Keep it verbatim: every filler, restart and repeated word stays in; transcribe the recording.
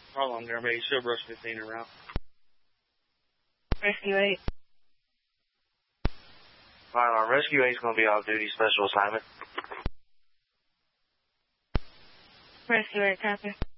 Hold on there, baby. Still brush fifteen around. Rescue eight. Alright, on Rescue eight is going to be off-duty special assignment. Rescue eight, copy.